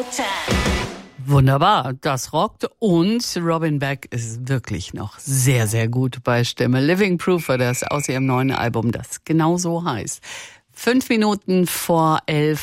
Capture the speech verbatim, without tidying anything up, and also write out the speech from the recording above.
Wunderbar, das rockt und Robin Beck ist wirklich noch sehr, sehr gut bei Stimme. Living Proof war das aus ihrem neuen Album, das genau so heißt. Fünf Minuten vor elf.